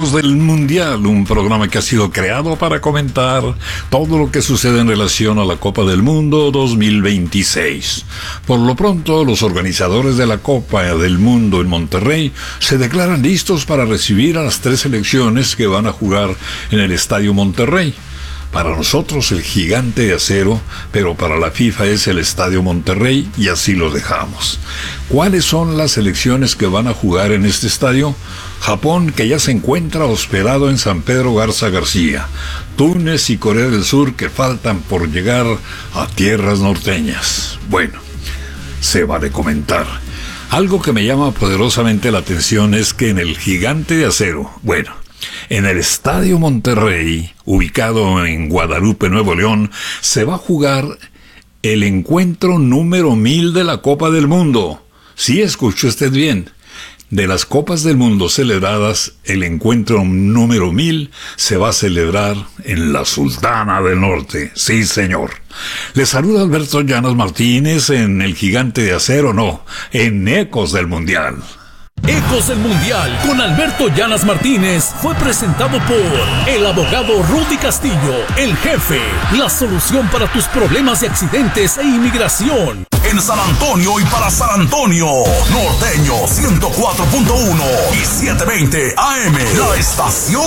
Ecos del Mundial, un programa que ha sido creado para comentar todo lo que sucede en relación a la Copa del Mundo 2026. Por lo pronto, los organizadores de la Copa del Mundo en Monterrey se declaran listos para recibir a las 3 selecciones que van a jugar en el Estadio Monterrey. Para nosotros el Gigante de Acero, pero para la FIFA es el Estadio Monterrey y así lo dejamos. ¿Cuáles son las selecciones que van a jugar en este estadio? Japón, que ya se encuentra hospedado en San Pedro Garza García. Túnez y Corea del Sur, que faltan por llegar a tierras norteñas. Bueno, se vale comentar. Algo que me llama poderosamente la atención es que en el Gigante de Acero, en el Estadio Monterrey, ubicado en Guadalupe, Nuevo León, se va a jugar el encuentro número 1000 de la Copa del Mundo. Sí, escuchó usted bien. De las Copas del Mundo celebradas, el encuentro número 1000 se va a celebrar en la Sultana del Norte. Sí, señor. Le saluda Alberto Llanas Martínez en el Gigante de Acero, en Ecos del Mundial. Ecos del Mundial con Alberto Llanas Martínez fue presentado por el abogado Rudy Castillo, el jefe, la solución para tus problemas de accidentes e inmigración. En San Antonio y para San Antonio, Norteño 104.1 y 720 AM, la estación